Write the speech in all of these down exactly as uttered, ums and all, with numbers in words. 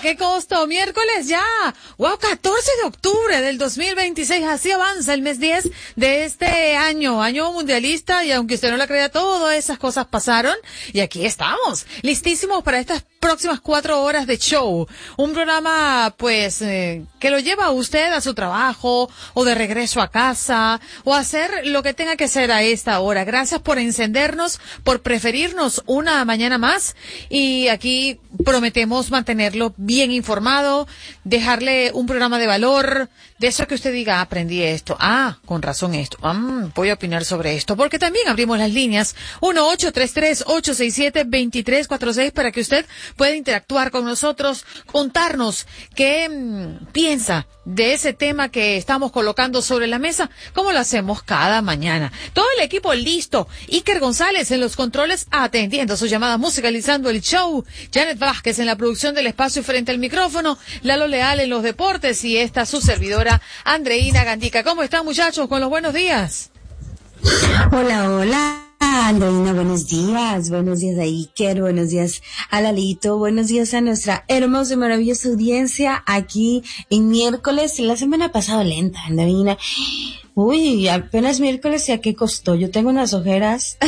qué costo! Miércoles ya. Wow, catorce de octubre del dos mil veintiséis. Así avanza el mes diez de este año, año mundialista, y aunque usted no lo crea, todas esas cosas pasaron y aquí estamos, listísimos para estas próximas cuatro horas de show. Un programa, pues, eh, que lo lleva a usted a su trabajo o de regreso a casa o a hacer lo que tenga que hacer a esta hora. Gracias por encendernos, por preferirnos una mañana más, y aquí prometemos mantenerlo bien informado, dejarle un programa de valor, de eso que usted diga, aprendí esto, ah, con razón esto, ah, voy a opinar sobre esto, porque también abrimos las líneas uno ocho tres tres, ocho seis siete, dos tres cuatro seis para que usted pueda interactuar con nosotros, contarnos qué mmm, piensa de ese tema que estamos colocando sobre la mesa, como lo hacemos cada mañana. Todo el equipo listo, Iker González en los controles atendiendo sus llamadas, musicalizando el show, Janet Vázquez en la producción del espacio frente al micrófono, Lalo Leal en los deportes y esta su servidora Andreina Gandica. ¿Cómo están, muchachos? Con los buenos días. Hola, hola. Andreina, buenos días, buenos días a Iker, buenos días a Lalito, buenos días a nuestra hermosa y maravillosa audiencia aquí en miércoles. La semana pasada lenta, Andreina. Uy, apenas miércoles, ¿y a qué costó? Yo tengo unas ojeras.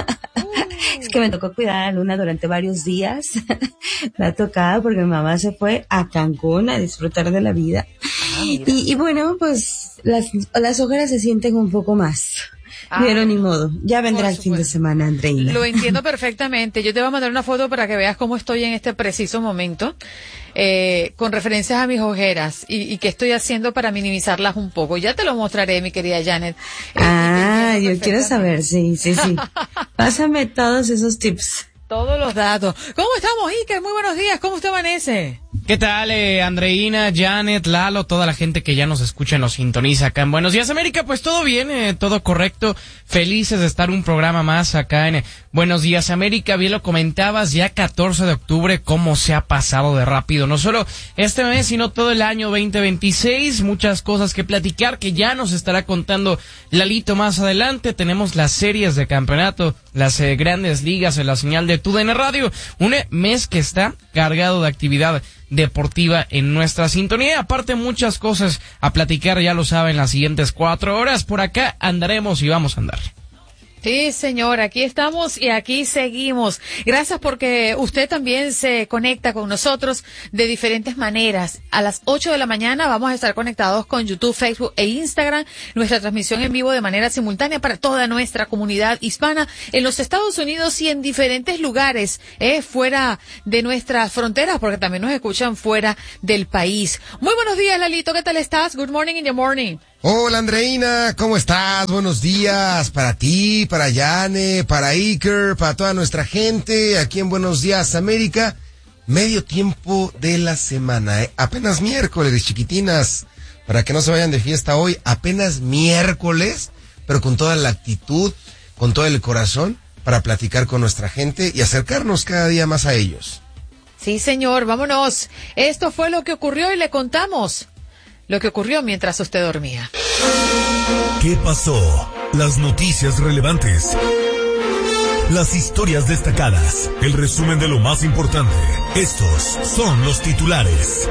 Es que me tocó cuidar a Luna durante varios días. Me ha tocado porque mi mamá se fue a Cancún a disfrutar de la vida. Ah, y, y bueno, pues las, las ojeras se sienten un poco más. Ah, pero ni modo, ya vendrá el fin de semana, Andreina. Lo entiendo perfectamente. Yo te voy a mandar una foto para que veas cómo estoy en este preciso momento, eh, con referencias a mis ojeras y, y qué estoy haciendo para minimizarlas un poco. Ya te lo mostraré, mi querida Janet. Eh, ah, yo quiero saber, sí, sí, sí. Pásame todos esos tips. Todos los datos. ¿Cómo estamos, Iker? Muy buenos días. ¿Cómo usted amanece? ¿Qué tal, eh, Andreina, Janet, Lalo, toda la gente que ya nos escucha y nos sintoniza acá en Buenos Días América? Pues todo bien, eh, todo correcto. Felices de estar un programa más acá en eh, Buenos Días América. Bien lo comentabas, ya catorce de octubre, cómo se ha pasado de rápido. No solo este mes, sino todo el año veinte veintiséis. Muchas cosas que platicar que ya nos estará contando Lalito más adelante. Tenemos las series de campeonato, las eh, grandes ligas en la señal de T U D N Radio. Un eh, mes que está cargado de actividad deportiva en nuestra sintonía. Aparte, muchas cosas a platicar, ya lo saben, las siguientes cuatro horas. Por acá andaremos y vamos a andar. Sí, señor, aquí estamos y aquí seguimos. Gracias porque usted también se conecta con nosotros de diferentes maneras. A las ocho de la mañana vamos a estar conectados con YouTube, Facebook e Instagram. Nuestra transmisión en vivo de manera simultánea para toda nuestra comunidad hispana en los Estados Unidos y en diferentes lugares, eh, fuera de nuestras fronteras, porque también nos escuchan fuera del país. Muy buenos días, Lalito. ¿Qué tal estás? Good morning in the morning. Hola, Andreina, ¿cómo estás? Buenos días para ti, para Yane, para Iker, para toda nuestra gente aquí en Buenos Días América. Medio tiempo de la semana, ¿eh? Apenas miércoles, chiquitinas, para que no se vayan de fiesta hoy, apenas miércoles, pero con toda la actitud, con todo el corazón, para platicar con nuestra gente y acercarnos cada día más a ellos. Sí, señor, vámonos. Esto fue lo que ocurrió y le contamos lo que ocurrió mientras usted dormía. ¿Qué pasó? Las noticias relevantes. Las historias destacadas. El resumen de lo más importante. Estos son los titulares.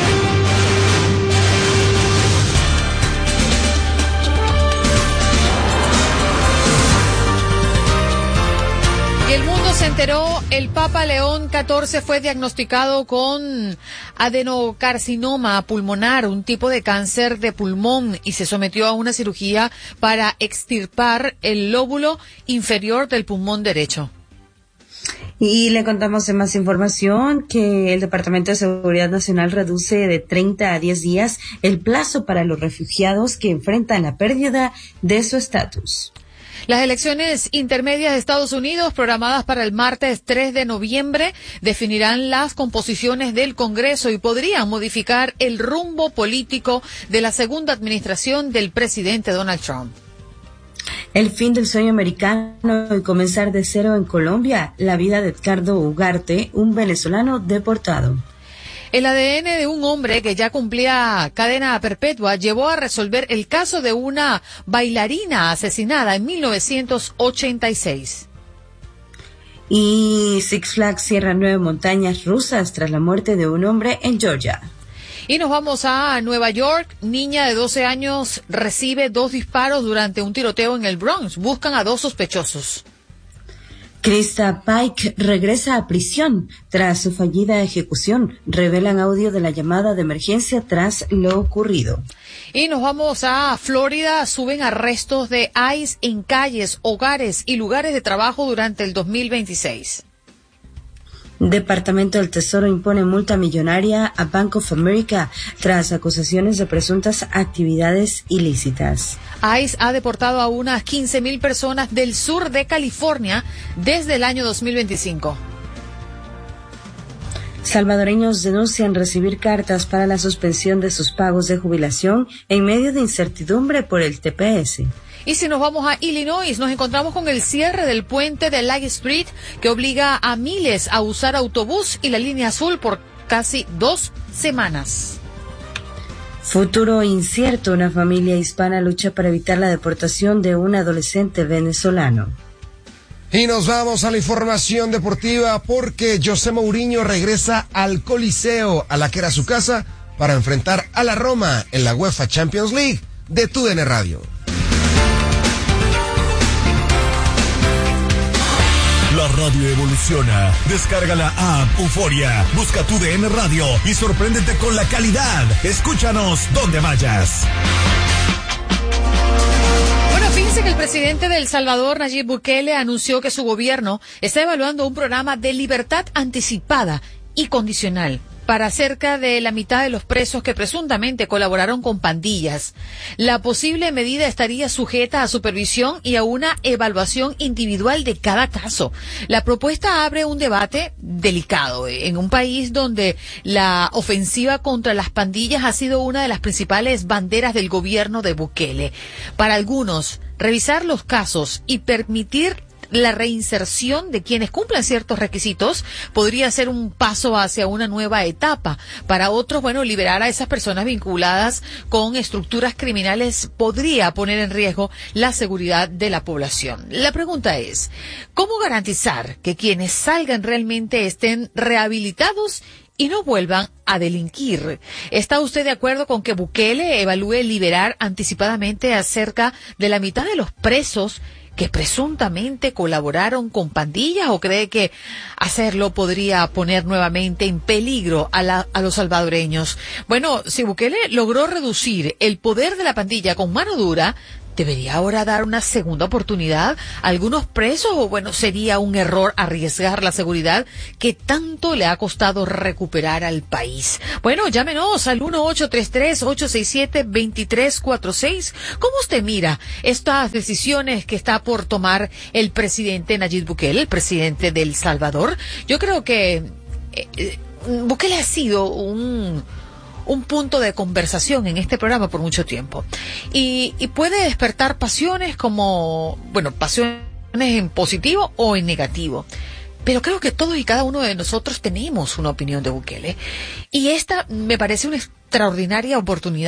Y el mundo se enteró, el Papa León catorce fue diagnosticado con adenocarcinoma pulmonar, un tipo de cáncer de pulmón, y se sometió a una cirugía para extirpar el lóbulo inferior del pulmón derecho. Y le contamos en más información que el Departamento de Seguridad Nacional reduce de treinta a diez días el plazo para los refugiados que enfrentan la pérdida de su estatus. Las elecciones intermedias de Estados Unidos, programadas para el martes tres de noviembre, definirán las composiciones del Congreso y podrían modificar el rumbo político de la segunda administración del presidente Donald Trump. El fin del sueño americano y comenzar de cero en Colombia, la vida de Edgardo Ugarte, un venezolano deportado. El A D N de un hombre que ya cumplía cadena perpetua llevó a resolver el caso de una bailarina asesinada en mil novecientos ochenta y seis. Y Six Flags cierra nueve montañas rusas tras la muerte de un hombre en Georgia. Y nos vamos a Nueva York. Niña de doce años recibe dos disparos durante un tiroteo en el Bronx. Buscan a dos sospechosos. Krista Pike regresa a prisión tras su fallida ejecución. Revelan audio de la llamada de emergencia tras lo ocurrido. Y nos vamos a Florida. Suben arrestos de ICE en calles, hogares y lugares de trabajo durante el dos mil veintiséis. Departamento del Tesoro impone multa millonaria a Bank of America tras acusaciones de presuntas actividades ilícitas. ICE ha deportado a unas quince mil personas del sur de California desde el año dos mil veinticinco. Salvadoreños denuncian recibir cartas para la suspensión de sus pagos de jubilación en medio de incertidumbre por el T P S. Y si nos vamos a Illinois, nos encontramos con el cierre del puente de Lake Street que obliga a miles a usar autobús y la línea azul por casi dos semanas. Futuro incierto. Una familia hispana lucha para evitar la deportación de un adolescente venezolano. Y nos vamos a la información deportiva porque José Mourinho regresa al Coliseo, a la que era su casa, para enfrentar a la Roma en la UEFA Champions League de T U D N Radio. La radio evoluciona. Descarga la app Euforia, busca T U D N Radio y sorpréndete con la calidad. Escúchanos donde vayas. Bueno, fíjense que el presidente de El Salvador, Nayib Bukele, anunció que su gobierno está evaluando un programa de libertad anticipada y condicional para cerca de la mitad de los presos que presuntamente colaboraron con pandillas. La posible medida estaría sujeta a supervisión y a una evaluación individual de cada caso. La propuesta abre un debate delicado en un país donde la ofensiva contra las pandillas ha sido una de las principales banderas del gobierno de Bukele. Para algunos, revisar los casos y permitir la reinserción de quienes cumplan ciertos requisitos podría ser un paso hacia una nueva etapa. Para otros, bueno, liberar a esas personas vinculadas con estructuras criminales podría poner en riesgo la seguridad de la población. La pregunta es, ¿cómo garantizar que quienes salgan realmente estén rehabilitados y no vuelvan a delinquir? ¿Está usted de acuerdo con que Bukele evalúe liberar anticipadamente a cerca de la mitad de los presos que presuntamente colaboraron con pandillas, o cree que hacerlo podría poner nuevamente en peligro a, la, a los salvadoreños? Bueno, si Bukele logró reducir el poder de la pandilla con mano dura, ¿debería ahora dar una segunda oportunidad a algunos presos, o bueno, sería un error arriesgar la seguridad que tanto le ha costado recuperar al país? Bueno, llámenos al uno ocho tres tres, ocho seis siete, dos tres cuatro seis. ¿Cómo usted mira estas decisiones que está por tomar el presidente Nayib Bukele, el presidente de El Salvador? Yo creo que eh, Bukele ha sido un... un punto de conversación en este programa por mucho tiempo. Y, y puede despertar pasiones como, bueno, pasiones en positivo o en negativo. Pero creo que todos y cada uno de nosotros tenemos una opinión de Bukele. Y esta me parece una extraordinaria oportunidad